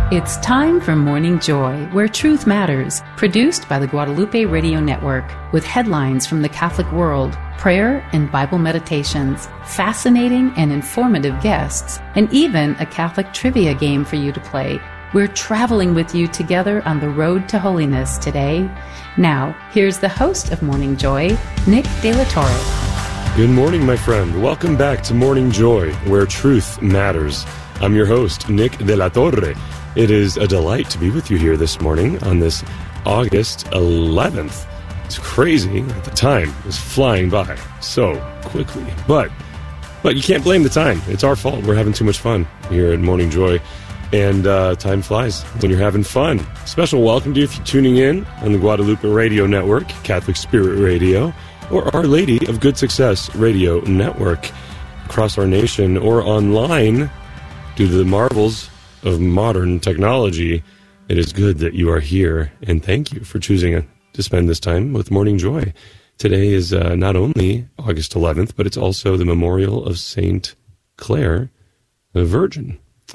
It's time for Morning Joy, where truth matters, produced by the Guadalupe Radio Network, with headlines from the Catholic world, prayer and Bible meditations, fascinating and informative guests, and even a Catholic trivia game for you to play. We're traveling with you together on the road to holiness today. Now, here's the host of Morning Joy, Nick De La Torre. Good morning, my friend. Welcome back to Morning Joy, where truth matters. I'm your host, Nick De La Torre. It is a delight to be with you here this morning on this August 11th. It's crazy that the time is flying by so quickly. But you can't blame the time. It's our fault. We're having too much fun here at Morning Joy. And time flies when you're having fun. Special welcome to you if you're tuning in on the Guadalupe Radio Network, Catholic Spirit Radio, or Our Lady of Good Success Radio Network across our nation, or online due to the marvels of modern technology. It is good that you are here, and thank you for choosing to spend this time with Morning Joy. Today is not only August 11th, but it's also the memorial of Saint Clare, the Virgin.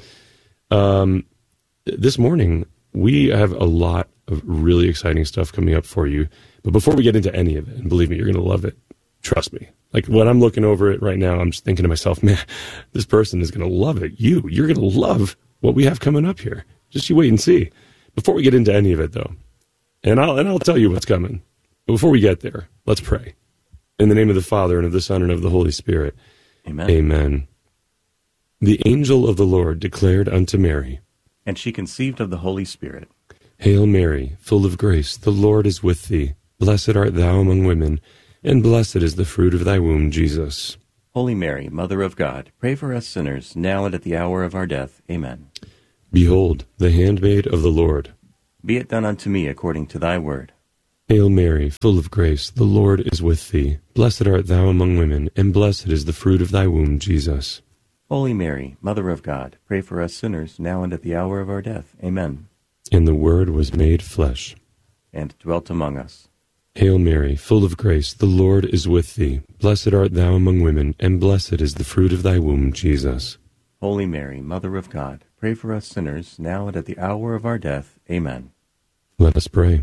This morning, we have a lot of really exciting stuff coming up for you. But before we get into any of it, and believe me, you're going to love it. Trust me. Like, when I'm looking over it right now, I'm just thinking to myself, man, this person is going to love it. You're going to love what we have coming up here. Just you wait and see. Before we get into any of it, though, and I'll tell you what's coming. But before we get there, let's pray. In the name of the Father, and of the Son, and of the Holy Spirit. Amen. Amen. The angel of the Lord declared unto Mary, and she conceived of the Holy Spirit. Hail Mary, full of grace, the Lord is with thee. Blessed art thou among women, and blessed is the fruit of thy womb, Jesus. Holy Mary, Mother of God, pray for us sinners, now and at the hour of our death. Amen. Behold, the handmaid of the Lord. Be it done unto me according to thy word. Hail Mary, full of grace, the Lord is with thee. Blessed art thou among women, and blessed is the fruit of thy womb, Jesus. Holy Mary, Mother of God, pray for us sinners, now and at the hour of our death. Amen. And the Word was made flesh, and dwelt among us. Hail Mary, full of grace, the Lord is with thee. Blessed art thou among women, and blessed is the fruit of thy womb, Jesus. Holy Mary, Mother of God, pray for us sinners, now and at the hour of our death. Amen. Let us pray.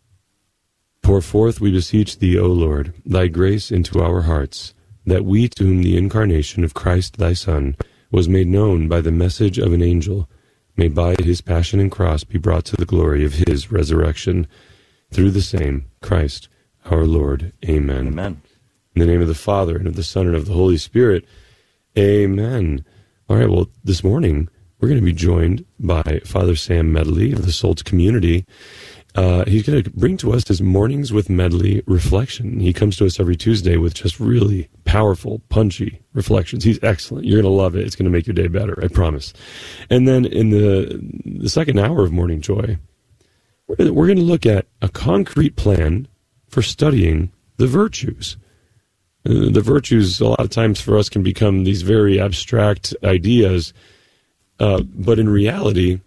Pour forth, we beseech thee, O Lord, thy grace into our hearts, that we, to whom the incarnation of Christ thy Son was made known by the message of an angel, may by his passion and cross be brought to the glory of his resurrection. Through the same Christ our Lord. Amen. Amen. In the name of the Father, and of the Son, and of the Holy Spirit. Amen. All right, well, this morning we're going to be joined by Father Sam Medley of the Salts community. He's going to bring to us his Mornings with Medley reflection. He comes to us every Tuesday with just really powerful, punchy reflections. He's excellent. You're going to love it. It's going to make your day better, I promise. And then in the second hour of Morning Joy, we're going to look at a concrete plan for studying the virtues. The virtues, a lot of times for us, can become these very abstract ideas, but in reality,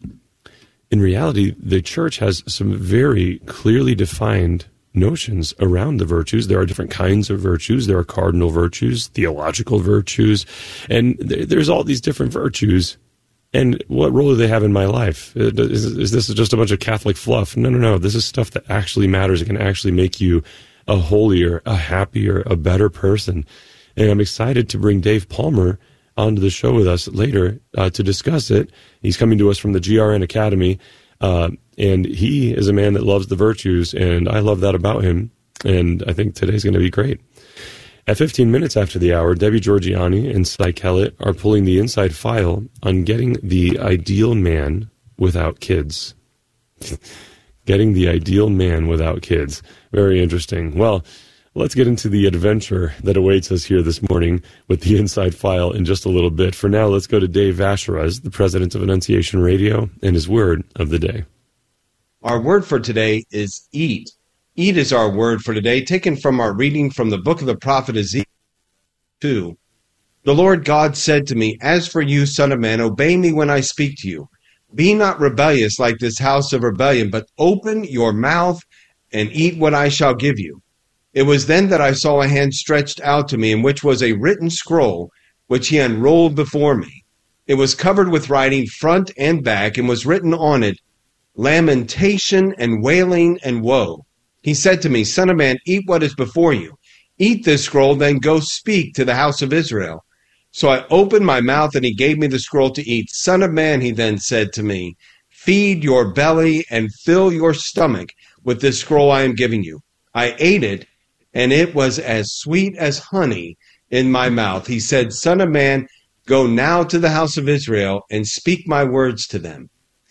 the Church has some very clearly defined notions around the virtues. There are different kinds of virtues. There are cardinal virtues, theological virtues, and there's all these different virtues. And what role do they have in my life? Is this just a bunch of Catholic fluff? No. This is stuff that actually matters. It can actually make you a holier, a happier, a better person. And I'm excited to bring Dave Palmer onto the show with us later to discuss it. He's coming to us from the GRN Academy, and he is a man that loves the virtues, and I love that about him, and I think today's going to be great. At 15 minutes after the hour, Debbie Georgiani and Cy Kellett are pulling the inside file on getting the ideal man without kids. Getting the ideal man without kids. Very interesting. Well, let's get into the adventure that awaits us here this morning with the inside file in just a little bit. For now, let's go to Dave Vacherez, the president of Annunciation Radio, and his word of the day. Our word for today is eat. Eat is our word for today, taken from our reading from the book of the prophet Ezekiel 2. The Lord God said to me, As for you, son of man, obey me when I speak to you. Be not rebellious like this house of rebellion, but open your mouth and eat what I shall give you. It was then that I saw a hand stretched out to me, in which was a written scroll, which he unrolled before me. It was covered with writing front and back, and was written on it, lamentation and wailing and woe. He said to me, Son of man, eat what is before you. Eat this scroll, then go speak to the house of Israel. So I opened my mouth, and he gave me the scroll to eat. Son of man, he then said to me, feed your belly and fill your stomach with this scroll I am giving you. I ate it, and it was as sweet as honey in my mouth. He said, Son of man, go now to the house of Israel and speak my words to them.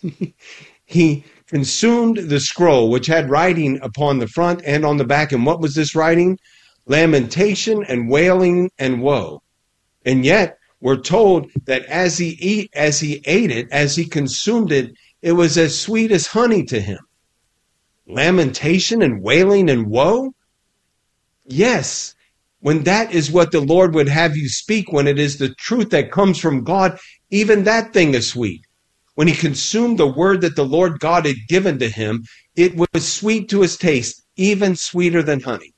He consumed the scroll, which had writing upon the front and on the back. And what was this writing? Lamentation and wailing and woe. And yet we're told that as he ate it, as he consumed it, it was as sweet as honey to him. Lamentation and wailing and woe? Yes, when that is what the Lord would have you speak, when it is the truth that comes from God, even that thing is sweet. When he consumed the word that the Lord God had given to him, it was sweet to his taste, even sweeter than honey.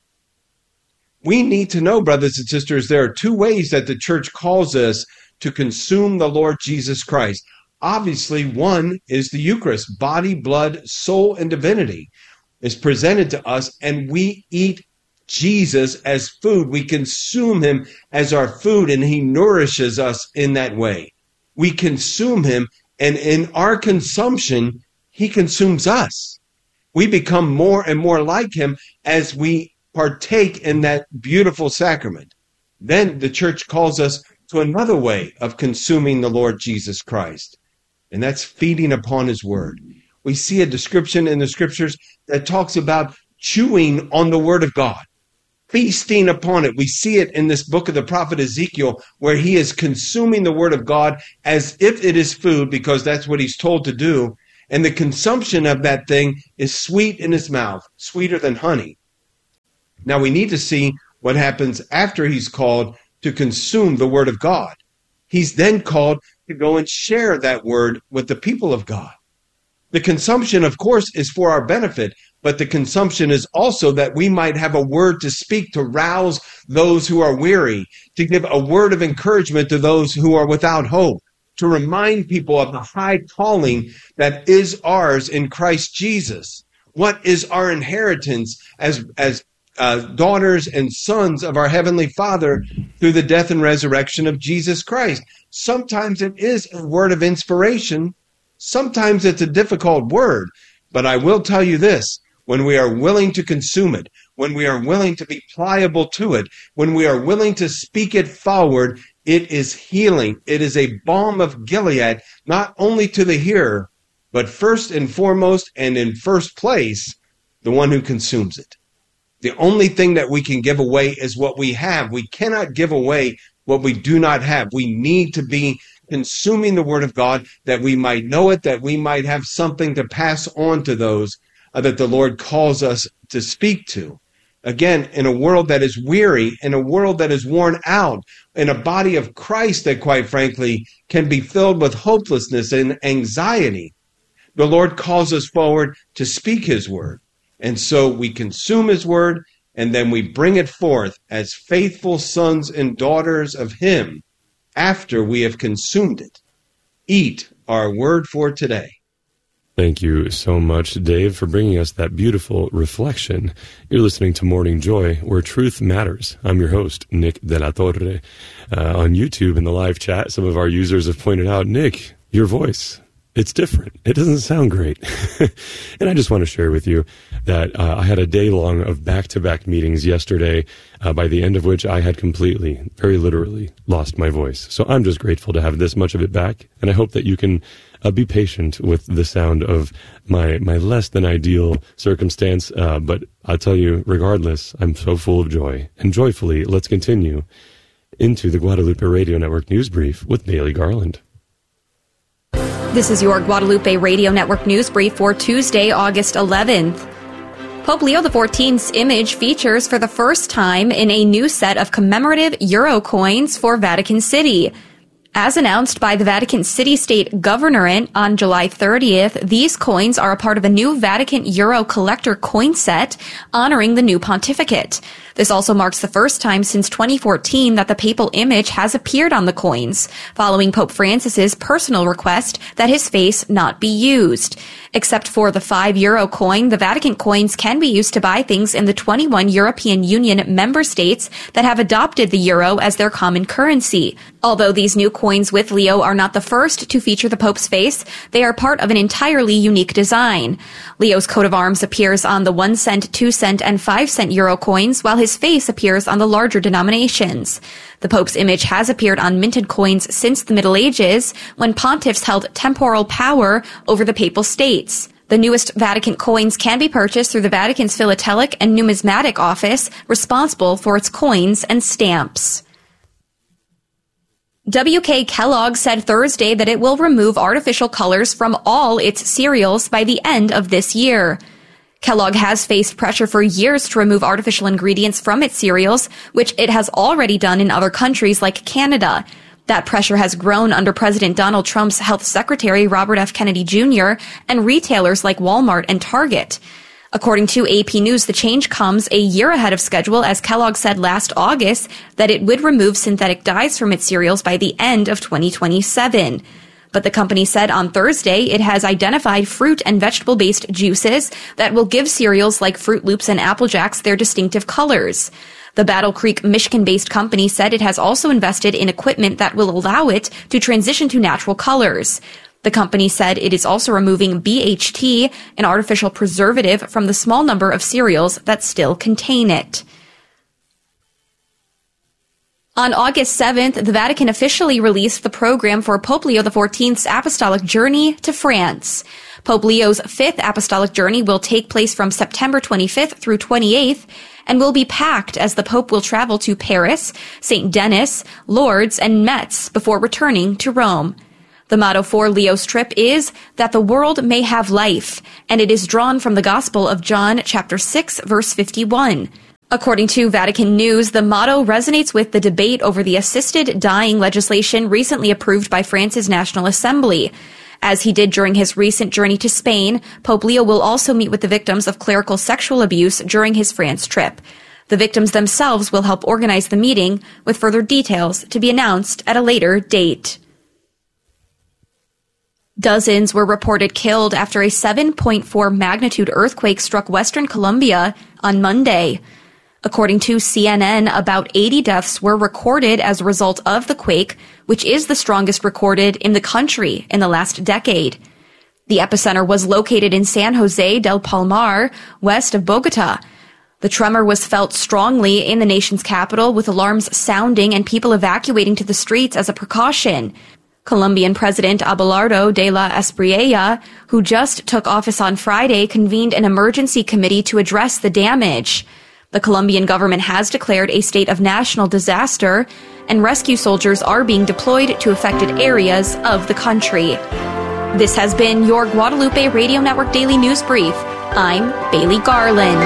We need to know, brothers and sisters, there are two ways that the church calls us to consume the Lord Jesus Christ. Obviously, one is the Eucharist, body, blood, soul, and divinity is presented to us, and we eat Jesus as food. We consume him as our food, and he nourishes us in that way. We consume him, and in our consumption, he consumes us. We become more and more like him as we partake in that beautiful sacrament. Then the church calls us to another way of consuming the Lord Jesus Christ, and that's feeding upon his word. We see a description in the scriptures that talks about chewing on the word of God, feasting upon it. We see it in this book of the prophet Ezekiel, where he is consuming the word of God as if it is food, because that's what he's told to do. And the consumption of that thing is sweet in his mouth, sweeter than honey. Now we need to see what happens after he's called to consume the word of God. He's then called to go and share that word with the people of God. The consumption, of course, is for our benefit, but the consumption is also that we might have a word to speak, to rouse those who are weary, to give a word of encouragement to those who are without hope, to remind people of the high calling that is ours in Christ Jesus. What is our inheritance as daughters and sons of our Heavenly Father through the death and resurrection of Jesus Christ? Sometimes it is a word of inspiration. Sometimes it's a difficult word. But I will tell you this, when we are willing to consume it, when we are willing to be pliable to it, when we are willing to speak it forward, it is healing. It is a balm of Gilead, not only to the hearer, but first and foremost and in first place, the one who consumes it. The only thing that we can give away is what we have. We cannot give away what we do not have. We need to be consuming the word of God that we might know it, that we might have something to pass on to those that the Lord calls us to speak to. Again, in a world that is weary, in a world that is worn out, in a body of Christ that, quite frankly, can be filled with hopelessness and anxiety, the Lord calls us forward to speak his word. And so we consume his word, and then we bring it forth as faithful sons and daughters of him after we have consumed it. Eat our word for today. Thank you so much, Dave, for bringing us that beautiful reflection. You're listening to Morning Joy, where truth matters. I'm your host, Nick De La Torre. On YouTube in the live chat, some of our users have pointed out, Nick, your voice, it's different. It doesn't sound great. And I just want to share with you that I had a day long of back-to-back meetings yesterday, by the end of which I had completely, very literally, lost my voice. So I'm just grateful to have this much of it back, and I hope that you can be patient with the sound of my less than ideal circumstance. But I'll tell you, regardless, I'm so full of joy. And joyfully, let's continue into the Guadalupe Radio Network News Brief with Bailey Garland. This is your Guadalupe Radio Network News Brief for Tuesday, August 11th. Pope Leo XIV's image features for the first time in a new set of commemorative euro coins for Vatican City. As announced by the Vatican City-State Governorate on July 30th, these coins are a part of a new Vatican Euro collector coin set honoring the new pontificate. This also marks the first time since 2014 that the papal image has appeared on the coins, following Pope Francis's personal request that his face not be used. Except for the €5 coin, the Vatican coins can be used to buy things in the 21 European Union member states that have adopted the euro as their common currency. Although these new coins with Leo are not the first to feature the Pope's face, they are part of an entirely unique design. Leo's coat of arms appears on the 1 cent, 2 cent, and 5 cent euro coins, while his face appears on the larger denominations. The Pope's image has appeared on minted coins since the Middle Ages, when pontiffs held temporal power over the papal states. The newest Vatican coins can be purchased through the Vatican's Philatelic and Numismatic Office, responsible for its coins and stamps. W.K. Kellogg said Thursday that it will remove artificial colors from all its cereals by the end of this year. Kellogg has faced pressure for years to remove artificial ingredients from its cereals, which it has already done in other countries like Canada. That pressure has grown under President Donald Trump's Health Secretary Robert F. Kennedy Jr. and retailers like Walmart and Target. According to AP News, the change comes a year ahead of schedule, as Kellogg said last August that it would remove synthetic dyes from its cereals by the end of 2027. But the company said on Thursday it has identified fruit and vegetable-based juices that will give cereals like Fruit Loops and Apple Jacks their distinctive colors. The Battle Creek, Michigan-based company said it has also invested in equipment that will allow it to transition to natural colors. The company said it is also removing BHT, an artificial preservative, from the small number of cereals that still contain it. On August 7th, the Vatican officially released the program for Pope Leo XIV's apostolic journey to France. Pope Leo's fifth apostolic journey will take place from September 25th through 28th and will be packed, as the Pope will travel to Paris, St. Denis, Lourdes, and Metz before returning to Rome. The motto for Leo's trip is that the world may have life, and it is drawn from the Gospel of John, chapter 6, verse 51. According to Vatican News, the motto resonates with the debate over the assisted dying legislation recently approved by France's National Assembly. As he did during his recent journey to Spain, Pope Leo will also meet with the victims of clerical sexual abuse during his France trip. The victims themselves will help organize the meeting, with further details to be announced at a later date. Dozens were reported killed after a 7.4 magnitude earthquake struck western Colombia on Monday. According to CNN, about 80 deaths were recorded as a result of the quake, which is the strongest recorded in the country in the last decade. The epicenter was located in San Jose del Palmar, west of Bogota. The tremor was felt strongly in the nation's capital, with alarms sounding and people evacuating to the streets as a precaution. Colombian President Abelardo de la Espriella, who just took office on Friday, convened an emergency committee to address the damage. The Colombian government has declared a state of national disaster, and rescue soldiers are being deployed to affected areas of the country. This has been your Guadalupe Radio Network Daily News Brief. I'm Bailey Garland.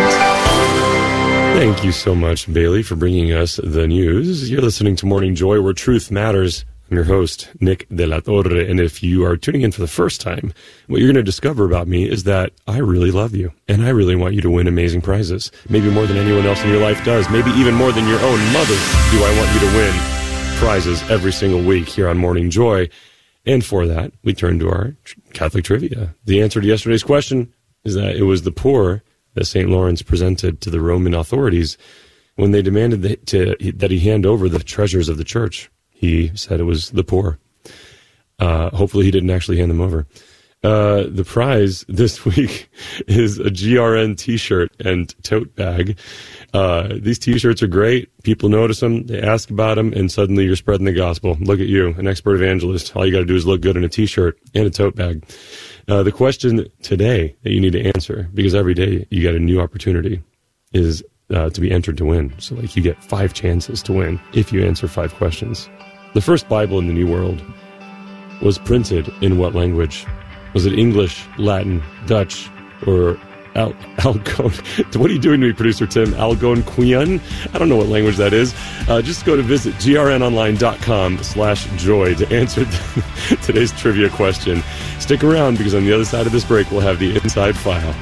Thank you so much, Bailey, for bringing us the news. You're listening to Morning Joy, where truth matters. I'm your host, Nick De La Torre, and if you are tuning in for the first time, what you're going to discover about me is that I really love you, and I really want you to win amazing prizes. Maybe more than anyone else in your life does, maybe even more than your own mother do I want you to win prizes every single week here on Morning Joy. And for that, we turn to our Catholic trivia. The answer to yesterday's question is that it was the poor that St. Lawrence presented to the Roman authorities when they demanded that he hand over the treasures of the church. He said it was the poor. Hopefully he didn't actually hand them over. The prize this week is a GRN t-shirt and tote bag. These t-shirts are great. People notice them, they ask about them, and suddenly you're spreading the gospel. Look at you, an expert evangelist. All you got to do is look good in a t-shirt and a tote bag. The question today that you need to answer, because every day you get a new opportunity, is to be entered to win. So you get 5 chances to win if you answer 5 questions. The first Bible in the New World was printed in what language? Was it English, Latin, Dutch, or What are you doing to me, Producer Tim? Algonquian? I don't know what language that is. Just go to visit grnonline.com/joy to answer today's trivia question. Stick around, because on the other side of this break, we'll have the Inside File.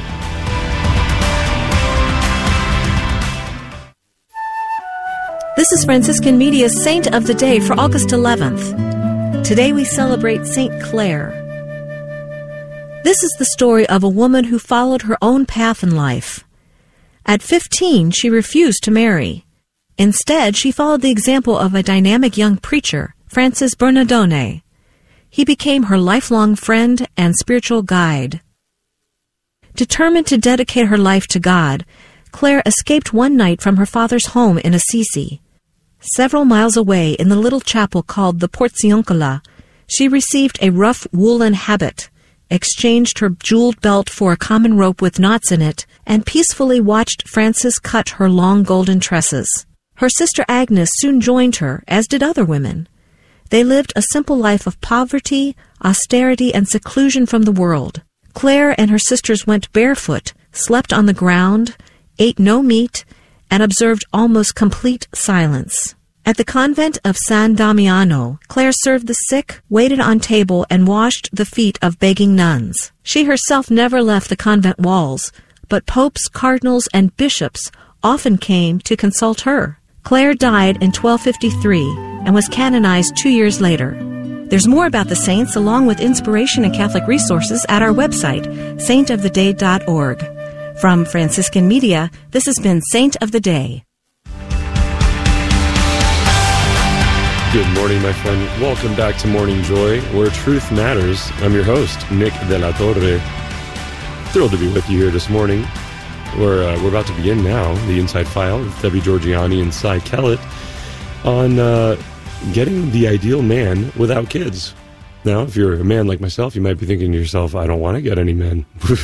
This is Franciscan Media's Saint of the Day for August 11th. Today we celebrate Saint Clare. This is the story of a woman who followed her own path in life. At 15, she refused to marry. Instead, she followed the example of a dynamic young preacher, Francis Bernardone. He became her lifelong friend and spiritual guide. Determined to dedicate her life to God, Clare escaped one night from her father's home in Assisi. Several miles away in the little chapel called the Porziuncola, she received a rough woolen habit, exchanged her jeweled belt for a common rope with knots in it, and peacefully watched Francis cut her long golden tresses. Her sister Agnes soon joined her, as did other women. They lived a simple life of poverty, austerity, and seclusion from the world. Clare and her sisters went barefoot, slept on the ground, ate no meat, and observed almost complete silence. At the convent of San Damiano, Clare served the sick, waited on table, and washed the feet of begging nuns. She herself never left the convent walls, but popes, cardinals, and bishops often came to consult her. Clare died in 1253 and was canonized 2 years later. There's more about the saints, along with inspiration and Catholic resources, at our website, saintoftheday.org. From Franciscan Media, this has been Saint of the Day. Good morning, my friend. Welcome back to Morning Joy, where truth matters. I'm your host, Nick De La Torre. Thrilled to be with you here this morning. We're about to begin now, the Inside File with Debbie Georgianni and Cy Kellett on getting the ideal man without kids. Now, if you're a man like myself, you might be thinking to yourself, I don't want to get any men.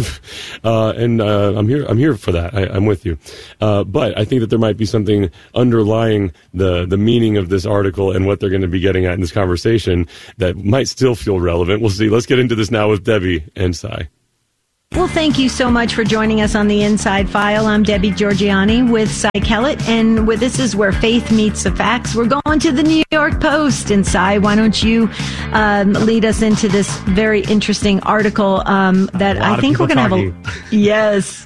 I'm here for that. I'm with you. But I think that there might be something underlying the meaning of this article and what they're going to be getting at in this conversation that might still feel relevant. We'll see. Let's get into this now with Debbie and Cy. Well, thank you so much for joining us on the Inside File. I'm Debbie Georgianni with Cy Kellett, and this is where faith meets the facts. We're going to the New York Post, and Cy, why don't you lead us into this very interesting article that I think we're going to have Yes.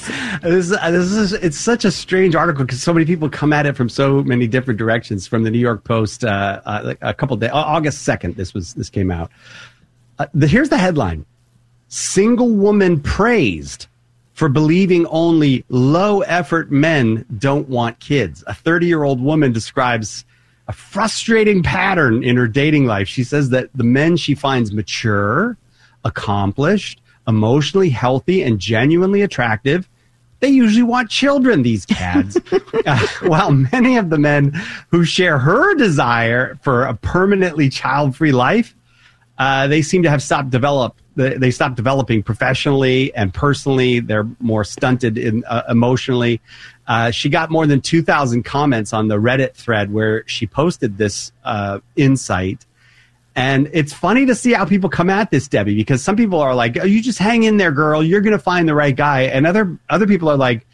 It's such a strange article because so many people come at it from so many different directions. From the New York Post, a couple days, August 2nd, this came out. Here's the headline. Single woman praised for believing only low-effort men don't want kids. A 30-year-old woman describes a frustrating pattern in her dating life. She says that the men she finds mature, accomplished, emotionally healthy, and genuinely attractive, they usually want children, these cads. While many of the men who share her desire for a permanently child-free life, they seem to have stopped developing professionally and personally. They're more stunted emotionally. She got more than 2,000 comments on the Reddit thread where she posted this insight. And it's funny to see how people come at this, Debbie, because some people are like, oh, you just hang in there, girl. You're going to find the right guy. And other people are like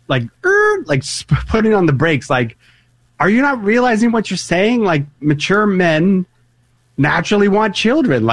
putting on the brakes. Like, are you not realizing what you're saying? Like, mature men naturally want children.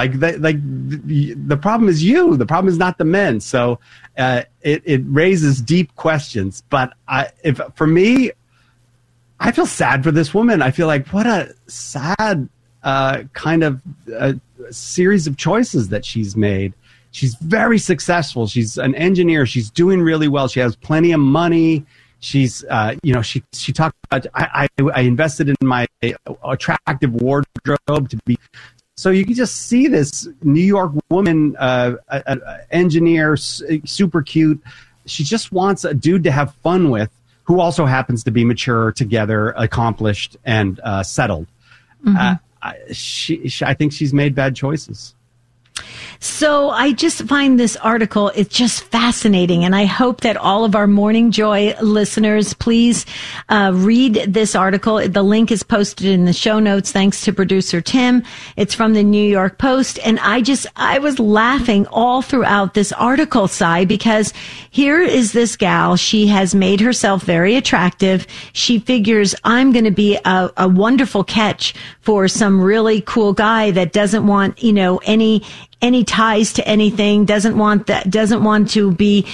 The problem is you. The problem is not the men. So it raises deep questions. But for me, I feel sad for this woman. I feel like what a sad kind of series of choices that she's made. She's very successful. She's an engineer. She's doing really well. She has plenty of money. She's, she talked about, I invested in my attractive wardrobe to be, so you can just see this New York woman, engineer, super cute. She just wants a dude to have fun with who also happens to be mature, together, accomplished, and settled. Mm-hmm. I think she's made bad choices. So I just find this article, it's just fascinating. And I hope that all of our Morning Joy listeners, please read this article. The link is posted in the show notes, thanks to producer Tim. It's from the New York Post. And I was laughing all throughout this article, Si, because here is this gal. She has made herself very attractive. She figures, I'm going to be a wonderful catch for some really cool guy that doesn't want, any ties to anything, doesn't want to be,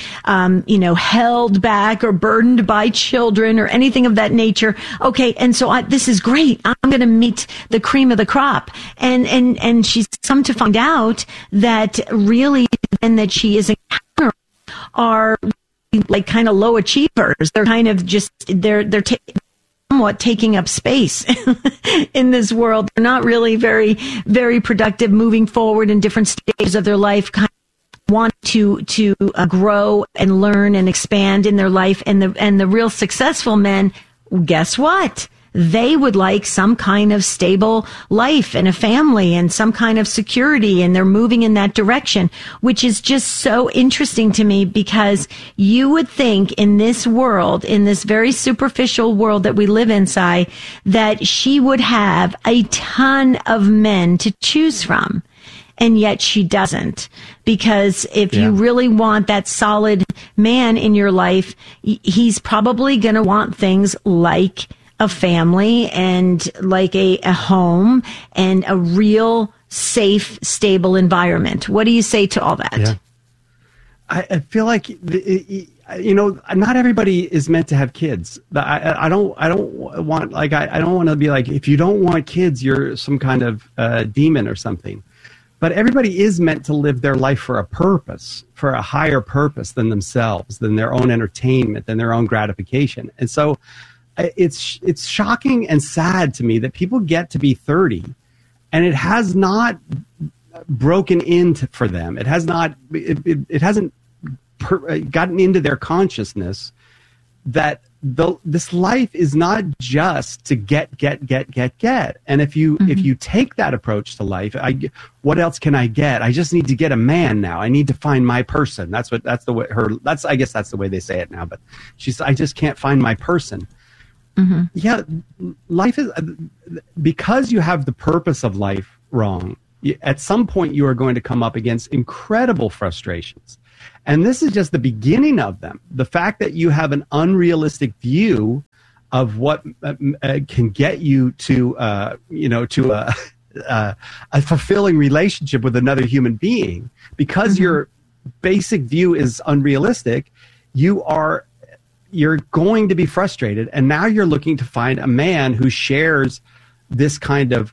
held back or burdened by children or anything of that nature. Okay. And so this is great. I'm going to meet the cream of the crop. And she's come to find out that really men that she is encountering are like kind of low achievers. They're kind of just, they're somewhat taking up space in this world. They're not really very, very productive moving forward in different stages of their life, kind of want to grow and learn and expand in their life. And the real successful men, guess what? They would like some kind of stable life and a family and some kind of security, and they're moving in that direction, which is just so interesting to me, because you would think in this world, in this very superficial world that we live inside, that she would have a ton of men to choose from. And yet she doesn't, because if you really want that solid man in your life, he's probably going to want things like a family and like a home and a real safe, stable environment. What do you say to all that? Yeah. I feel like, not everybody is meant to have kids. I don't want to be like, if you don't want kids, you're some kind of demon or something. But everybody is meant to live their life for a purpose, for a higher purpose than themselves, than their own entertainment, than their own gratification. And so it's shocking and sad to me that people get to be 30 and it has not broken into for them. It has not, it hasn't gotten into their consciousness that this life is not just to get. And if you take that approach to life, what else can I get? I just need to get a man now. I need to find my person. I guess that's the way they say it now, but I just can't find my person. Mm-hmm. Yeah, life is, because you have the purpose of life wrong, at some point you are going to come up against incredible frustrations. And this is just the beginning of them. The fact that you have an unrealistic view of what can get you to a fulfilling relationship with another human being, because your basic view is unrealistic, you're going to be frustrated. And now you're looking to find a man who shares this kind of,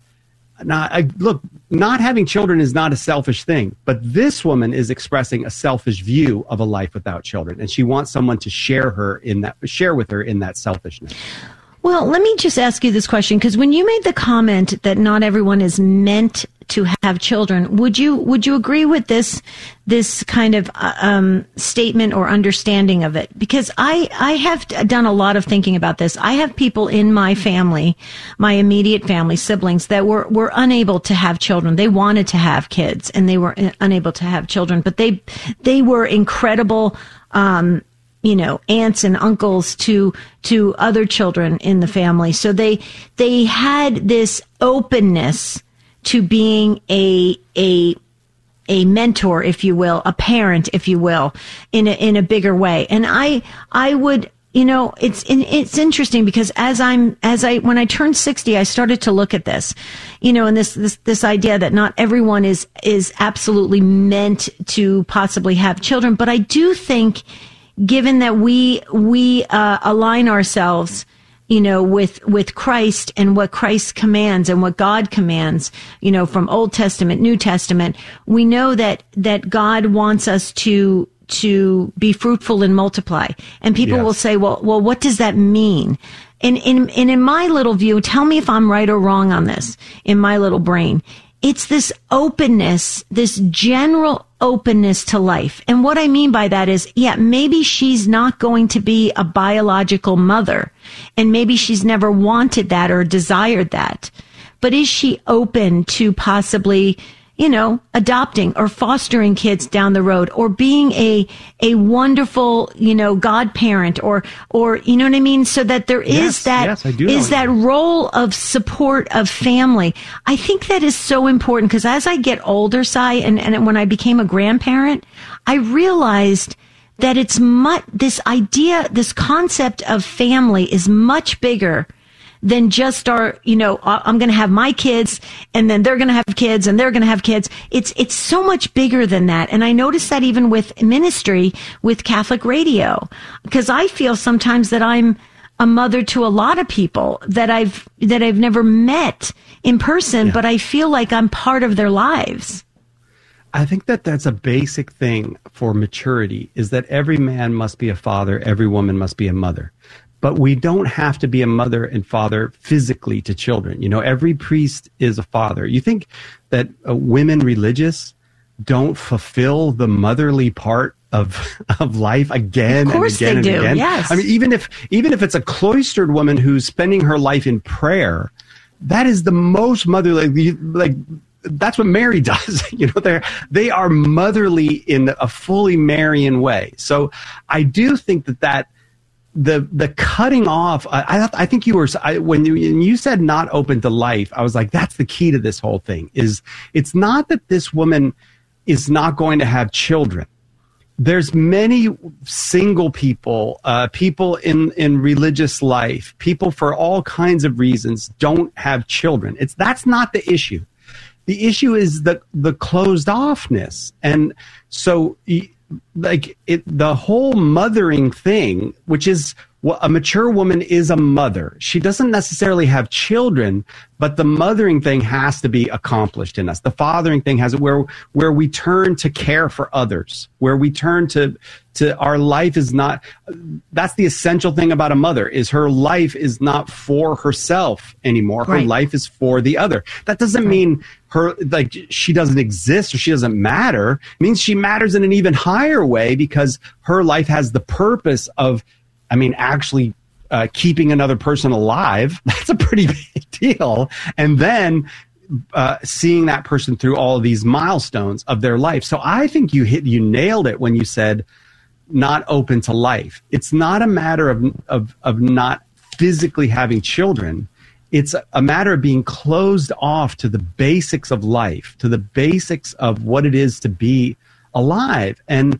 not having children is not a selfish thing, but this woman is expressing a selfish view of a life without children. And she wants someone to share with her in that selfishness. Well, let me just ask you this question, because when you made the comment that not everyone is meant to have children, would you agree with this kind of statement or understanding of it? Because I have done a lot of thinking about this. I have people in my family, my immediate family, siblings, that were unable to have children. They wanted to have kids and they were unable to have children, but they were incredible aunts and uncles to other children in the family. So they had this openness to being a mentor, if you will, a parent, if you will, in a bigger way. And I would, it's interesting, because when I turned 60, I started to look at this, and this idea that not everyone is absolutely meant to possibly have children. But I do think, given that we align ourselves, with Christ and what Christ commands and what God commands, from Old Testament, New Testament, we know that God wants us to be fruitful and multiply. And people will say, well, what does that mean? And in my little view, tell me if I'm right or wrong on this, in my little brain, it's this openness, this general openness to life. And what I mean by that is, maybe she's not going to be a biological mother, and maybe she's never wanted that or desired that. But is she open to possibly, adopting or fostering kids down the road, or being a wonderful, godparent, or, you know what I mean? So that there is that role of support of family. I think that is so important, because as I get older, Si, and when I became a grandparent, I realized that it's this concept of family is much bigger than just I'm going to have my kids, and then they're going to have kids, and they're going to have kids. It's so much bigger than that. And I notice that even with ministry, with Catholic radio, because I feel sometimes that I'm a mother to a lot of people that I've never met in person, but I feel like I'm part of their lives. I think that's a basic thing for maturity, is that every man must be a father, every woman must be a mother. But we don't have to be a mother and father physically to children. Every priest is a father. You think that women religious don't fulfill the motherly part of life again and again and again? Yes. I mean, even if it's a cloistered woman who's spending her life in prayer, that is the most motherly. Like that's what Mary does. They are motherly in a fully Marian way. So I do think that the cutting off, I think when you said not open to life, I was like, that's the key to this whole thing. Is it's not that this woman is not going to have children. There's many single people, people in religious life, people for all kinds of reasons don't have children. That's not the issue. The issue is the closed offness. And so the whole mothering thing, which is a mature woman is a mother. She doesn't necessarily have children, but the mothering thing has to be accomplished in us. The fathering thing has where we turn to care for others, where we turn to our life is not. That's the essential thing about a mother, is her life is not for herself anymore. Her life is for the other. That doesn't mean she doesn't exist or she doesn't matter. It means she matters in an even higher way, because her life has the purpose of, actually keeping another person alive. That's a pretty big deal. And then seeing that person through all of these milestones of their life. So I think you nailed it when you said not open to life. It's not a matter of not physically having children. It's a matter of being closed off to the basics of life, to the basics of what it is to be alive. And,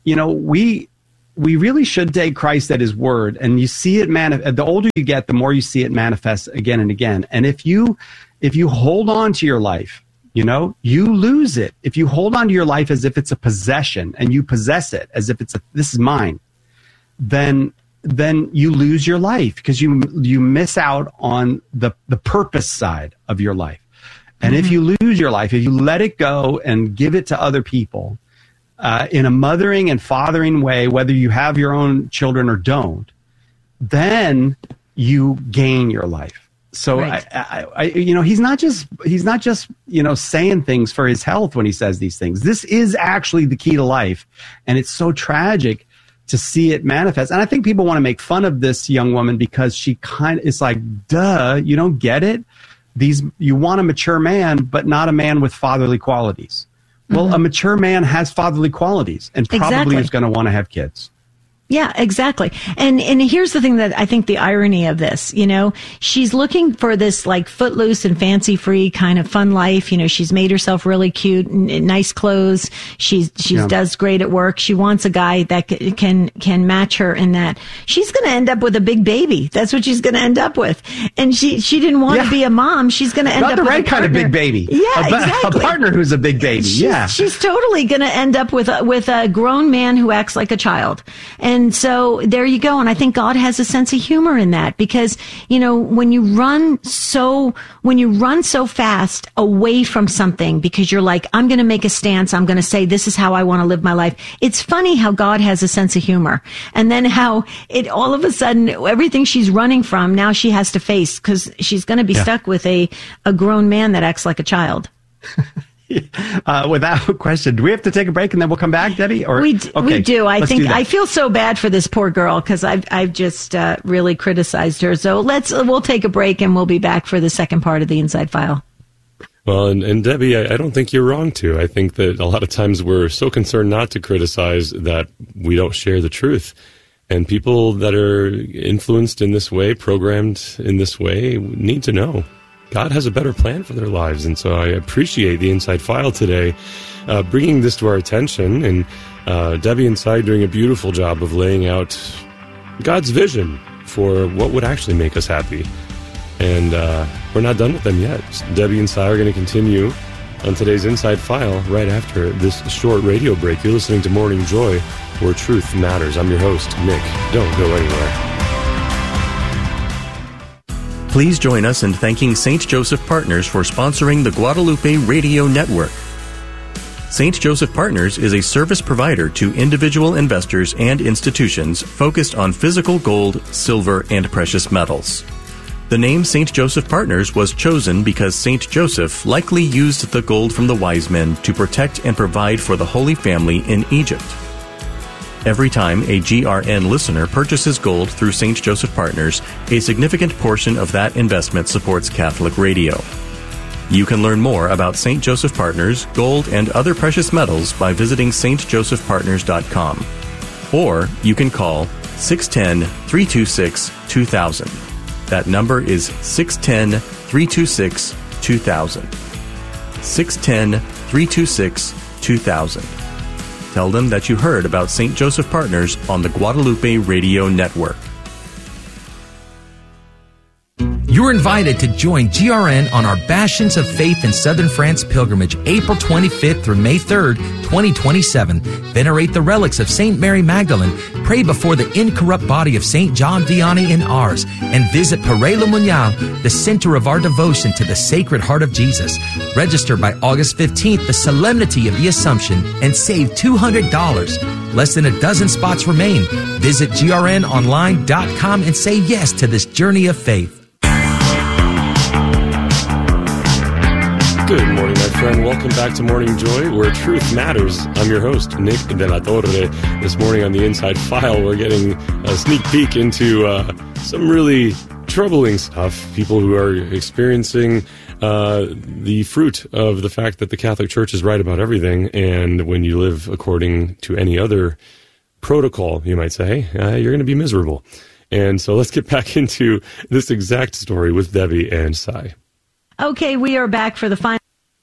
we really should take Christ at his word, and you see it the older you get, the more you see it manifest again and again. And if you hold on to your life, you lose it. If you hold on to your life as if it's a possession and you possess it as if this is mine, then you lose your life, because you miss out on the purpose side of your life. And if you lose your life, if you let it go and give it to other people, in a mothering and fathering way, whether you have your own children or don't, then you gain your life. So he's not just saying things for his health when he says these things. This is actually the key to life, and it's so tragic to see it manifest. And I think people want to make fun of this young woman because it's like, duh, you don't get it. You want a mature man, but not a man with fatherly qualities. Well, a mature man has fatherly qualities and probably is going to want to have kids. Yeah, exactly. And here's the thing that I think the irony of this, she's looking for this like footloose and fancy free kind of fun life. She's made herself really cute and nice clothes. She does great at work. She wants a guy that can match her in that. She's going to end up with a big baby. That's what she's going to end up with. And she didn't want to be a mom. She's going to end up with the right kind of big baby. Yeah, exactly. A partner who's a big baby. She's totally going to end up with a grown man who acts like a child. And so there you go. And I think God has a sense of humor in that, because, when you run so fast away from something because you're like, I'm going to make a stance. I'm going to say, this is how I want to live my life. It's funny how God has a sense of humor, and then how it all of a sudden, everything she's running from, now she has to face, because she's going to be stuck with a grown man that acts like a child. Without question. Do we have to take a break and then we'll come back, Debbie? Or we do. I feel so bad for this poor girl, because I've just really criticized her. So we'll take a break and we'll be back for the second part of the Inside File. Well, and Debbie, I don't think you're wrong, too. I think that a lot of times we're so concerned not to criticize that we don't share the truth. And people that are influenced in this way, programmed in this way, need to know God has a better plan for their lives. And so I appreciate the Inside File today, bringing this to our attention. And Debbie and Cy doing a beautiful job of laying out God's vision for what would actually make us happy. And we're not done with them yet. Debbie and Cy are going to continue on today's Inside File right after this short radio break. You're listening to Morning Joy, where truth matters. I'm your host, Nick. Don't go anywhere. Please join us in thanking St. Joseph Partners for sponsoring the Guadalupe Radio Network. St. Joseph Partners is a service provider to individual investors and institutions focused on physical gold, silver, and precious metals. The name St. Joseph Partners was chosen because St. Joseph likely used the gold from the wise men to protect and provide for the Holy Family in Egypt. Every time a GRN listener purchases gold through St. Joseph Partners, a significant portion of that investment supports Catholic radio. You can learn more about St. Joseph Partners, gold, and other precious metals by visiting stjosephpartners.com. Or you can call 610-326-2000. That number is 610-326-2000. 610-326-2000. Tell them that you heard about St. Joseph Partners on the Guadalupe Radio Network. You're invited to join GRN on our Bastions of Faith in Southern France pilgrimage, April 25th through May 3rd, 2027. Venerate the relics of St. Mary Magdalene, pray before the incorrupt body of St. John Vianney and ours, and visit Père Le Monial, the center of our devotion to the Sacred Heart of Jesus. Register by August 15th, the Solemnity of the Assumption, and save $200. Less than a dozen spots remain. Visit grnonline.com and say yes to this journey of faith. Good morning, my friend. Welcome back to Morning Joy, where truth matters. I'm your host, Nick De La Torre. This morning on the Inside File, we're getting a sneak peek into some really troubling stuff. People who are experiencing the fruit of the fact that the Catholic Church is right about everything, and when you live according to any other protocol, you might say, you're going to be miserable. And so let's get back into this exact story with Debbie and Cy. Okay, we are back for the final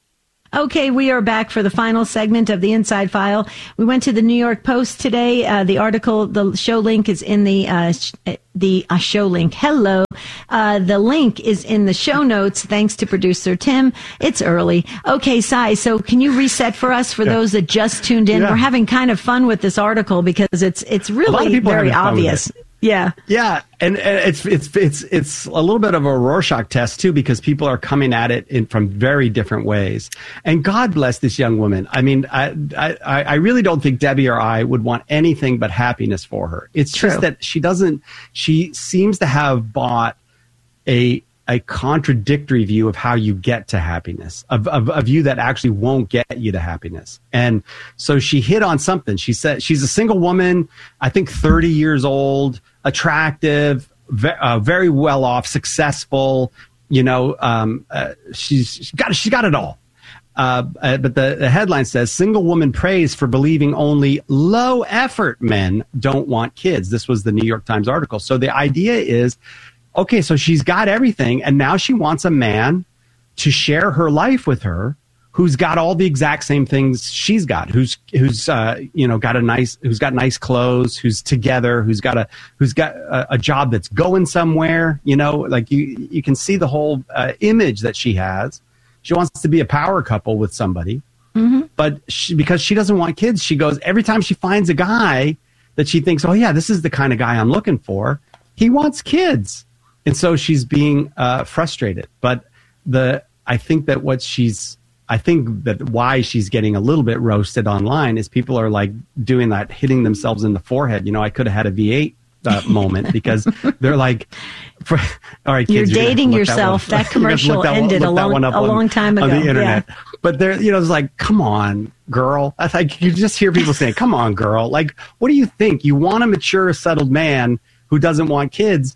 segment of the Inside File. We went to the New York Post today. The article, the show link is in the show link. Hello. The link is in the show notes. Thanks to producer Tim. It's early. Okay, Cy, so can you reset for us for those that just tuned in? We're having kind of fun with this article because it's really very obvious. Yeah. And it's a little bit of a Rorschach test too, because people are coming at it from very different ways. And God bless this young woman. I mean, I really don't think Debbie or I would want anything but happiness for her. It's true. Just that she seems to have bought a contradictory view of how you get to happiness, a view that actually won't get you to happiness. And so she hit on something. She said she's a single woman, I think 30 years old, attractive, very well off, successful. She's got it all. But the headline says, single woman prays for believing only low effort men don't want kids. This was the New York Times article. So the idea is, okay, so she's got everything, and now she wants a man to share her life with her, who's got all the exact same things she's got, who's got nice clothes, who's together, who's got a job that's going somewhere. Like you can see the whole image that she has. She wants to be a power couple with somebody, but because she doesn't want kids, she goes every time she finds a guy that she thinks, oh yeah, this is the kind of guy I'm looking for. He wants kids. And so she's being frustrated. But I think that why she's getting a little bit roasted online is people are like doing that, hitting themselves in the forehead. I could have had a V8 moment because they're like, all right, kids, you're dating yourself. That commercial ended a long time ago on the internet. Yeah. But it's like, come on, girl. That's like, you just hear people saying, come on, girl. Like, what do you think? You want a mature, settled man who doesn't want kids.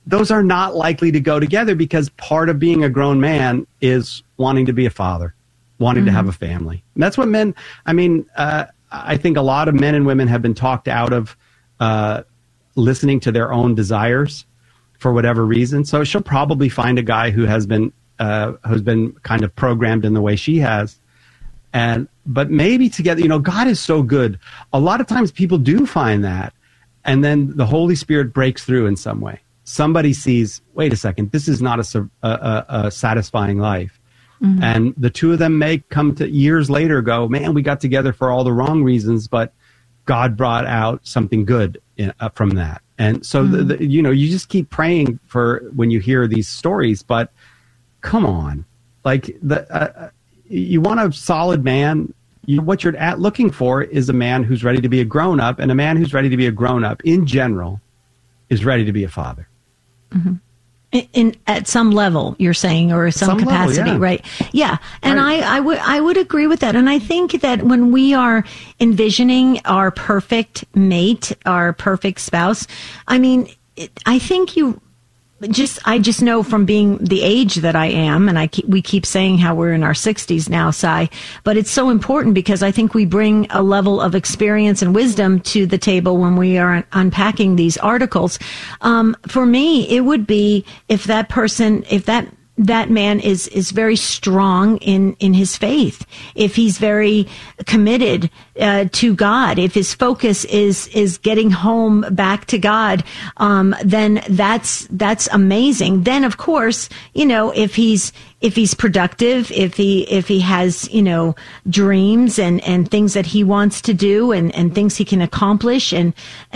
those are not likely to go together, because part of being a grown man is wanting to be a father, wanting to have a family. And that's what men, I think a lot of men and women have been talked out of listening to their own desires for whatever reason. So she'll probably find a guy who has been kind of programmed in the way she has. But maybe together, God is so good. A lot of times people do find that, and then the Holy Spirit breaks through in some way. Somebody sees, wait a second, this is not a satisfying life. Mm-hmm. And the two of them may come to years later go, man, we got together for all the wrong reasons, but God brought out something good from that. And so, you just keep praying for when you hear these stories, but come on, like you want a solid man. What you're looking for is a man who's ready to be a grown up, and a man who's ready to be a grown up in general is ready to be a father. Mm-hmm. At some level, you're saying, or some capacity, level, yeah. Right? Yeah, and right. I would agree with that. And I think that when we are envisioning our perfect mate, our perfect spouse, I think I just know from being the age that I am, and we keep saying how we're in our 60s now, Cy, but it's so important because I think we bring a level of experience and wisdom to the table when we are unpacking these articles. For me, it would be if that man is very strong in his faith, if he's very committed to God, if his focus is getting home back to God, then that's amazing. Then of course, if he's productive, if he has, dreams and things that he wants to do and things he can accomplish, it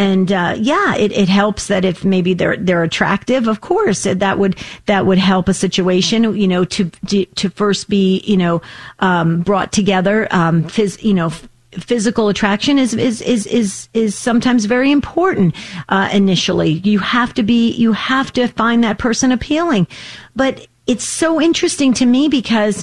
helps that if maybe they're attractive, of course, that would help a situation, to first be, brought together, physical attraction is sometimes very important. Initially, you have to find that person appealing, but it's so interesting to me because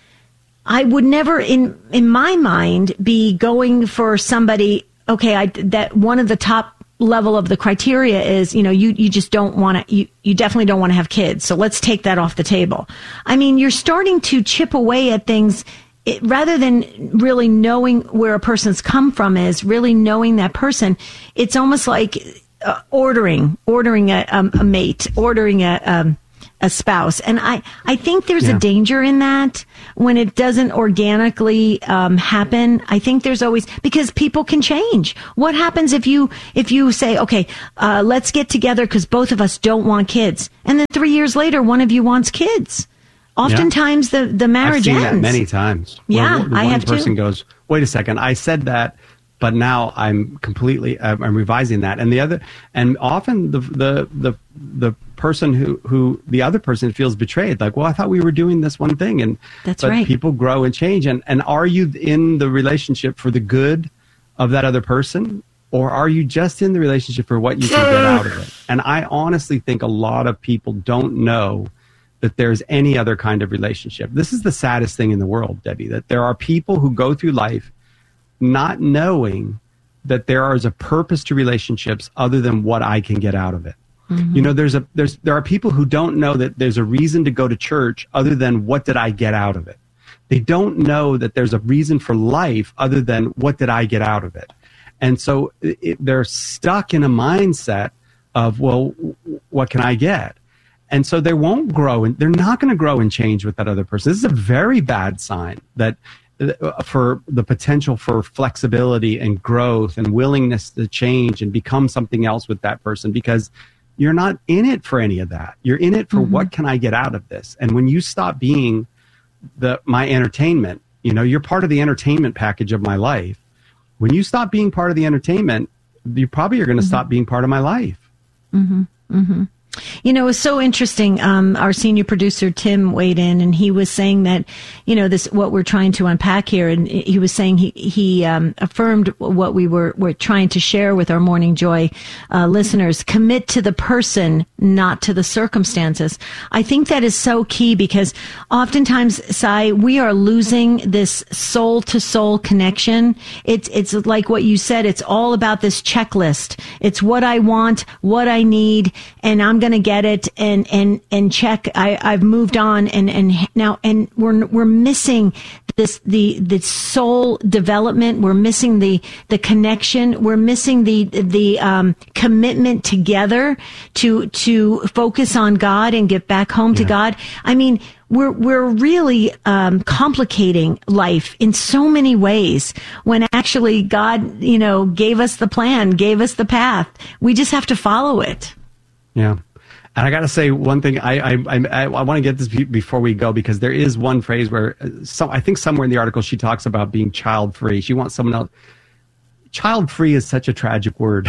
I would never, in my mind, be going for somebody. Okay, that one of the top level of the criteria is, you just don't want to. You definitely don't want to have kids. So let's take that off the table. You're starting to chip away at things. Rather than really knowing where a person's come from is really knowing that person. It's almost like ordering a mate, ordering a spouse. And I think there's a danger in that when it doesn't organically happen. I think there's always, because people can change. What happens if you say, okay, let's get together because both of us don't want kids, and then 3 years later one of you wants kids? Oftentimes the marriage ends. I've seen that many times. Yeah, I have too. One person goes, wait a second, I said that, but now I'm I'm revising that. And often the person who the other person feels betrayed. Like, well, I thought we were doing this one thing. And that's right. People grow and change. And are you in the relationship for the good of that other person? Or are you just in the relationship for what you can get out of it? And I honestly think a lot of people don't know that there's any other kind of relationship. This is the saddest thing in the world, Debbie, that there are people who go through life not knowing that there is a purpose to relationships other than what I can get out of it. Mm-hmm. There are people who don't know that there's a reason to go to church other than what did I get out of it. They don't know that there's a reason for life other than what did I get out of it. And so they're stuck in a mindset of, well, what can I get? And so they won't grow, and they're not going to grow and change with that other person. This is a very bad sign that for the potential for flexibility and growth and willingness to change and become something else with that person, because you're not in it for any of that. You're in it for what can I get out of this? And when you stop being my entertainment, you're part of the entertainment package of my life. When you stop being part of the entertainment, you probably are going to stop being part of my life. Mm-hmm. Mm-hmm. It was so interesting. Our senior producer, Tim, weighed in, and he was saying that, this, what we're trying to unpack here. And he was saying he affirmed what we're trying to share with our Morning Joy listeners. Commit to the person, not to the circumstances. I think that is so key because oftentimes, Cy, we are losing this soul to soul connection. It's like what you said. It's all about this checklist. It's what I want, what I need, and I'm going to get it and check. I've moved on and now, and we're missing the soul development. We're missing the connection. We're missing the commitment together to focus on God and get back home to God. I mean, we're really complicating life in so many ways when actually God, gave us the plan, gave us the path. We just have to follow it. Yeah. And I got to say one thing. I want to get this before we go, because there is one phrase where I think somewhere in the article she talks about being child free. She wants someone else. Child free is such a tragic word.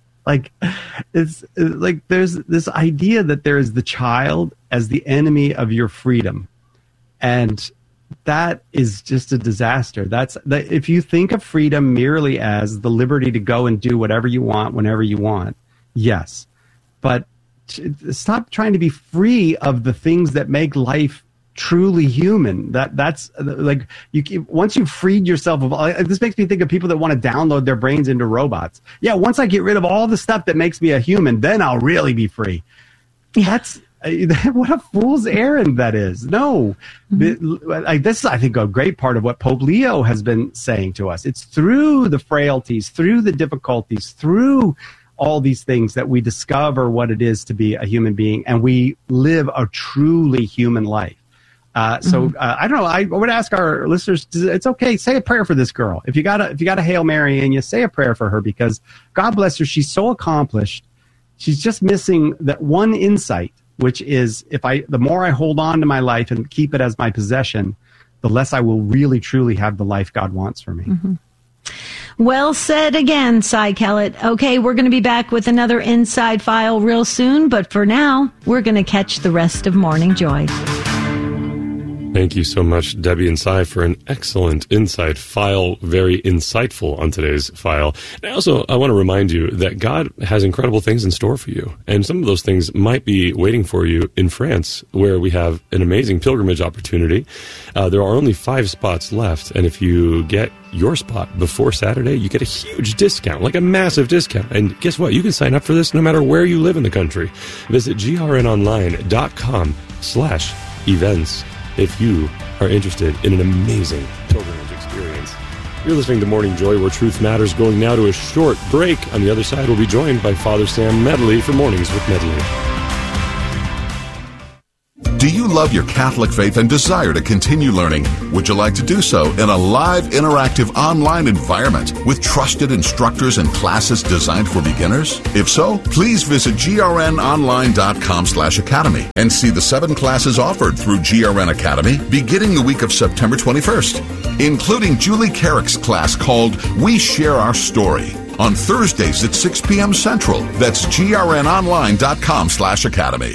It's like there's this idea that there is the child as the enemy of your freedom, and that is just a disaster. If you think of freedom merely as the liberty to go and do whatever you want whenever you want, yes, but stop trying to be free of the things that make life truly human. That's like once you've freed yourself of this, makes me think of people that want to download their brains into robots. Yeah, once I get rid of all the stuff that makes me a human, then I'll really be free. That's what a fool's errand that is. No, this is, I think, a great part of what Pope Leo has been saying to us. It's through the frailties, through the difficulties, through all these things that we discover what it is to be a human being, and we live a truly human life. I don't know. I would ask our listeners, it's okay, say a prayer for this girl. If you got a Hail Mary in you, say a prayer for her, because God bless her. She's so accomplished. She's just missing that one insight, which is the more I hold on to my life and keep it as my possession, the less I will really truly have the life God wants for me. Mm-hmm. Well said again, Cy Kellett. Okay, we're going to be back with another Inside File real soon, but for now, we're going to catch the rest of Morning Joy. Thank you so much, Debbie and Cy, for an excellent Inside File, very insightful on today's file. And also, I want to remind you that God has incredible things in store for you, and some of those things might be waiting for you in France, where we have an amazing pilgrimage opportunity. There are only 5 spots left, and if you get your spot before Saturday, you get a huge discount, like a massive discount. And guess what? You can sign up for this no matter where you live in the country. Visit grnonline.com/events. if you are interested in an amazing pilgrimage experience. You're listening to Morning Joy, where truth matters, going now to a short break. On the other side, we'll be joined by Father Sam Medley for Mornings with Medley. Do you love your Catholic faith and desire to continue learning? Would you like to do so in a live, interactive, online environment with trusted instructors and classes designed for beginners? If so, please visit grnonline.com/academy and see the 7 classes offered through GRN Academy beginning the week of September 21st, including Julie Carrick's class called We Share Our Story on Thursdays at 6 p.m. Central. That's grnonline.com/academy.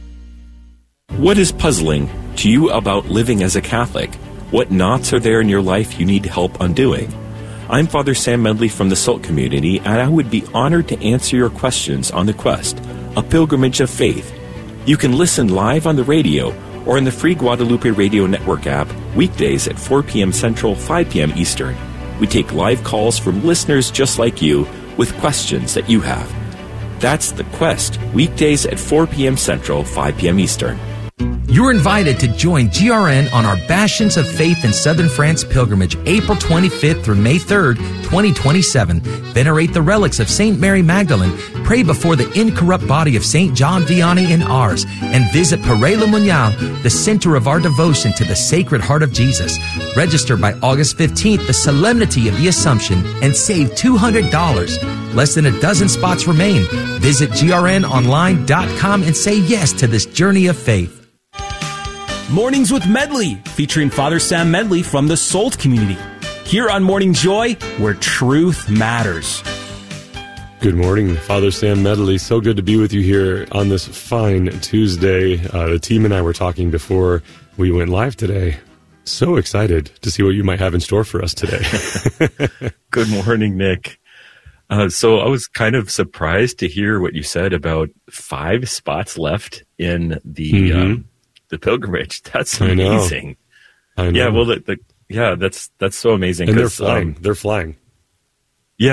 What is puzzling to you about living as a Catholic? What knots are there in your life you need help undoing? I'm Father Sam Medley from the SALT community, and I would be honored to answer your questions on The Quest, a pilgrimage of faith. You can listen live on the radio or in the free Guadalupe Radio Network app weekdays at 4 p.m. Central, 5 p.m. Eastern. We take live calls from listeners just like you with questions that you have. That's The Quest, weekdays at 4 p.m. Central, 5 p.m. Eastern. You're invited to join GRN on our Bastions of Faith in Southern France pilgrimage, April 25th through May 3rd, 2027. Venerate the relics of St. Mary Magdalene, pray before the incorrupt body of St. John Vianney in Ars, and visit Père Le Monial, the center of our devotion to the Sacred Heart of Jesus. Register by August 15th, the Solemnity of the Assumption, and save $200. Less than a dozen spots remain. Visit grnonline.com and say yes to this journey of faith. Mornings with Medley, featuring Father Sam Medley from the SALT community. Here on Morning Joy, where truth matters. Good morning, Father Sam Medley. So good to be with you here on this fine Tuesday. The team and I were talking before we went live today. So excited to see what you might have in store for us today. Good morning, Nick. So I was kind of surprised to hear what you said about 5 spots left in the pilgrimage. That's amazing. I know. Yeah, well, that's so amazing. And they're flying. They're flying. Yeah.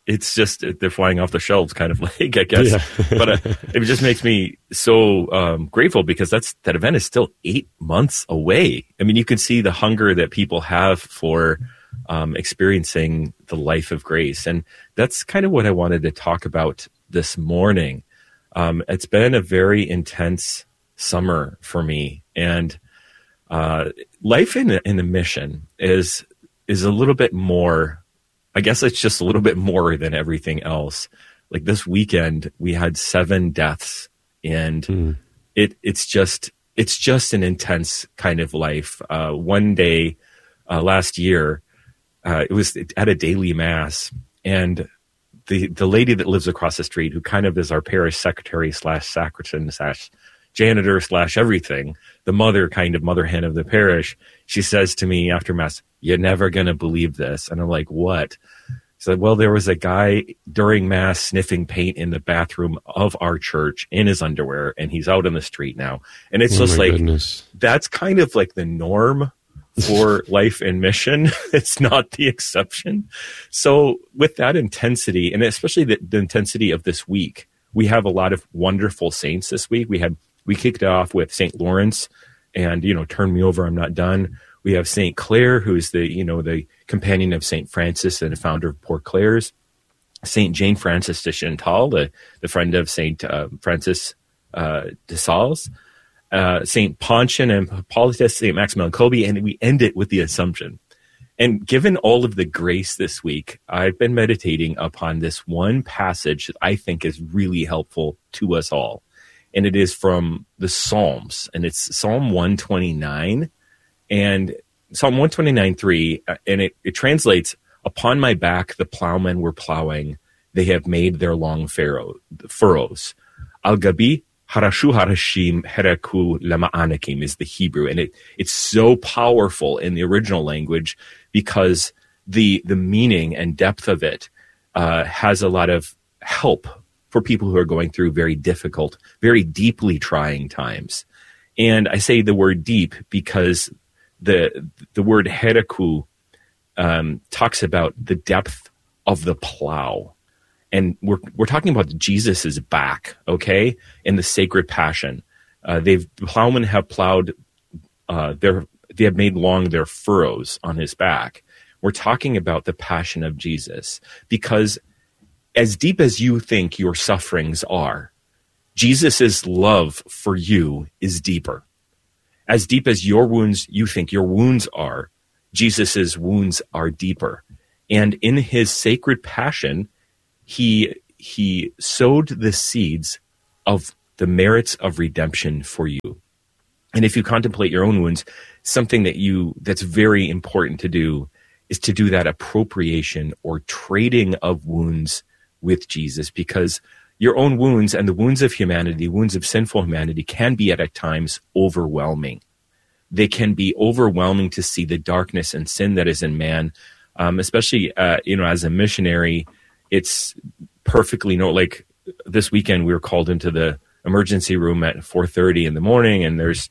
it's just, they're flying off the shelves kind of like, I guess. Yeah. But it just makes me so grateful because that event is still 8 months away. I mean, you can see the hunger that people have for experiencing the life of grace. And that's kind of what I wanted to talk about this morning. It's been a very intense summer for me. And life in a mission is a little bit more, I guess it's just a little bit more than everything else. Like this weekend, we had 7 deaths, and it's just an intense kind of life. One day last year, it was at a daily mass, and the lady that lives across the street, who kind of is our parish secretary / sacristan / janitor / everything, the mother hen of the parish, she says to me after mass, "You're never going to believe this." And I'm like, "What?" She said, "Well, there was a guy during mass sniffing paint in the bathroom of our church in his underwear, and he's out on the street now." And it's just like, goodness. That's kind of like the norm for life and mission. It's not the exception. So with that intensity, and especially the intensity of this week, we have a lot of wonderful saints this week. We kicked off with St. Lawrence and, Turn Me Over, I'm Not Done. We have St. Clare, who's the companion of St. Francis and the founder of Poor Clares. St. Jane Frances de Chantal, the friend of St. Francis de Sales. St. Pontian and Hippolytus, St. Maximilian Kolbe, and we end it with the Assumption. And given all of the grace this week, I've been meditating upon this one passage that I think is really helpful to us all. And it is from the Psalms, and it's Psalm 129, and Psalm 129:3, and it translates, "Upon my back the plowmen were plowing, they have made their long furrows. Al-Gabi harashu harashim heraku lama'anakim" is the Hebrew, and it's so powerful in the original language because the meaning and depth of it has a lot of help for people who are going through very difficult, very deeply trying times. And I say the word deep because the word heraku talks about the depth of the plow. And we're talking about Jesus's back, okay, in the sacred passion. The plowmen have plowed, they have made long their furrows on his back. We're talking about the passion of Jesus, because as deep as you think your sufferings are, Jesus's love for you is deeper. As deep as your wounds, you think your wounds are, Jesus's wounds are deeper. And in his sacred passion, he sowed the seeds of the merits of redemption for you. And if you contemplate your own wounds, something that's very important to do is to do that appropriation or trading of wounds with Jesus, because your own wounds and the wounds of humanity, wounds of sinful humanity, can be at times overwhelming. They can be overwhelming to see the darkness and sin that is in man, especially as a missionary. It's perfectly like this weekend we were called into the emergency room at 4:30 in the morning, and there's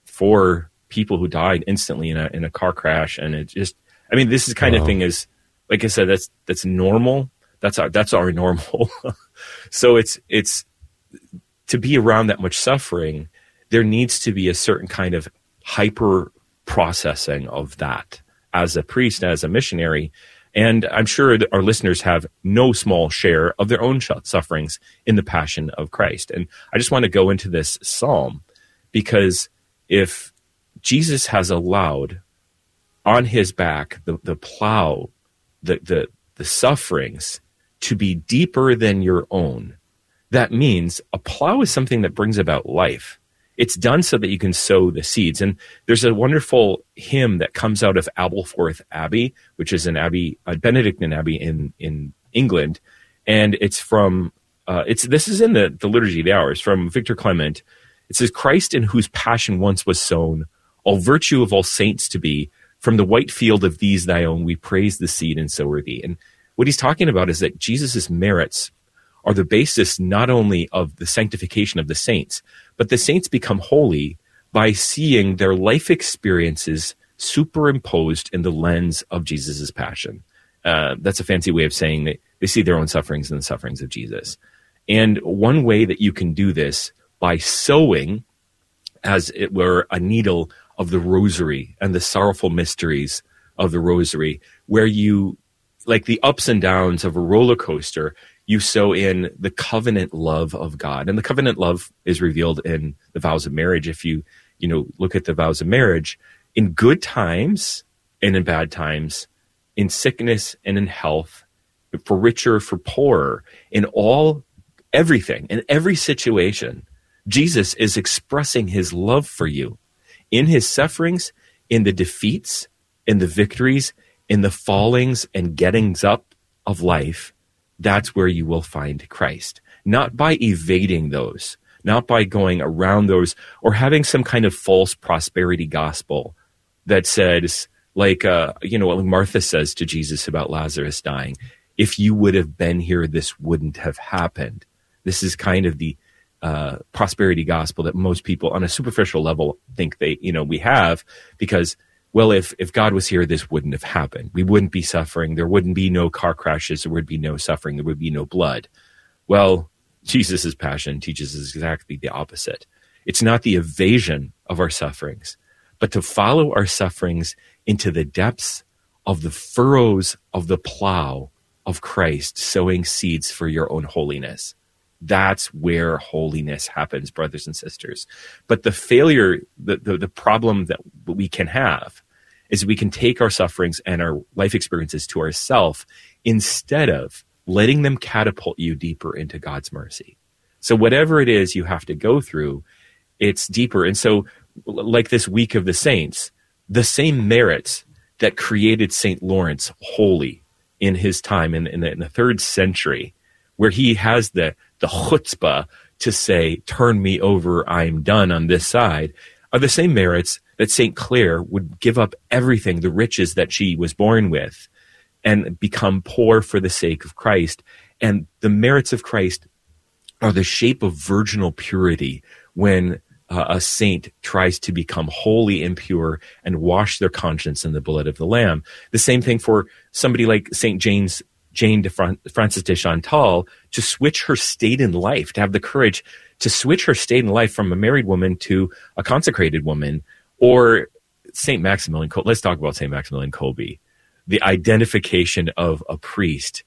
4 people who died instantly in a car crash, and it just, this is kind of thing is, like I said, that's normal. That's our normal. So it's to be around that much suffering, there needs to be a certain kind of hyper processing of that as a priest, as a missionary. And I'm sure that our listeners have no small share of their own sufferings in the passion of Christ. And I just want to go into this psalm because if Jesus has allowed on his back the plow, the sufferings to be deeper than your own, that means a plow is something that brings about life. It's done so that you can sow the seeds. And there's a wonderful hymn that comes out of Aberforth Abbey, which is a Benedictine abbey in England. And it's from, this is in the Liturgy of the Hours from Victor Clement. It says, "Christ in whose passion once was sown, all virtue of all saints to be, from the white field of these thy own, we praise the seed and sower thee." And what he's talking about is that Jesus' merits are the basis not only of the sanctification of the saints, but the saints become holy by seeing their life experiences superimposed in the lens of Jesus' passion. That's a fancy way of saying that They see their own sufferings in the sufferings of Jesus. And one way that you can do this by sewing, as it were, a needle of the rosary and the sorrowful mysteries of the rosary, where you, like the ups and downs of a roller coaster, you sew in the covenant love of God. And the covenant love is revealed in the vows of marriage. If you look at the vows of marriage, in good times and in bad times, in sickness and in health, for richer, for poorer, in everything, in every situation, Jesus is expressing his love for you in his sufferings, in the defeats, in the victories, in the fallings and gettings up of life. That's where you will find Christ. Not by evading those, not by going around those or having some kind of false prosperity gospel that says, like Martha says to Jesus about Lazarus dying, if you would have been here, this wouldn't have happened. This is kind of the prosperity gospel that most people on a superficial level think we have, because, well, if God was here, this wouldn't have happened. We wouldn't be suffering. There wouldn't be no car crashes. There would be no suffering. There would be no blood. Well, Jesus' passion teaches us exactly the opposite. It's not the evasion of our sufferings, but to follow our sufferings into the depths of the furrows of the plow of Christ, sowing seeds for your own holiness. That's where holiness happens, brothers and sisters. But the failure, the problem that we can have is we can take our sufferings and our life experiences to ourselves instead of letting them catapult you deeper into God's mercy. So whatever it is you have to go through, it's deeper. And so, like this week of the saints, the same merits that created St. Lawrence holy in his time in the 3rd century, where he has the chutzpah to say, turn me over, I'm done on this side, are the same merits that St. Clare would give up everything, the riches that she was born with, and become poor for the sake of Christ. And the merits of Christ are the shape of virginal purity when a saint tries to become holy and pure and wash their conscience in the blood of the Lamb. The same thing for somebody like St. Jane Frances de Chantal, to switch her state in life, to have the courage to switch her state in life from a married woman to a consecrated woman. Or St. Maximilian Kolbe. Let's talk about St. Maximilian Kolbe. The identification of a priest.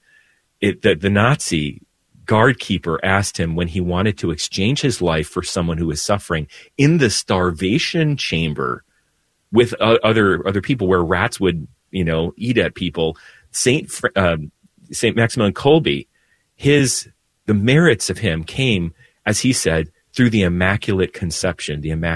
The Nazi guard keeper asked him when he wanted to exchange his life for someone who was suffering in the starvation chamber with other people where rats would, eat at people. St. Maximilian Kolbe, the merits of him came, as he said, through the Immaculate Conception, the